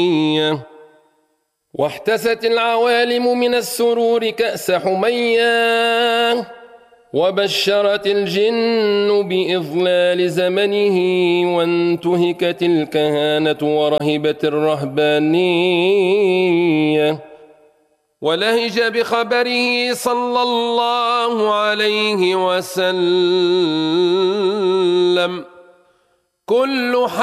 واحتست العوالم من السرور كأس حمية، وبشرت الجن بإضلال زمنه، وانتهكت الكهانة ورهبت الرهبانية. ولهج بخبره صلى الله عليه وسلم كل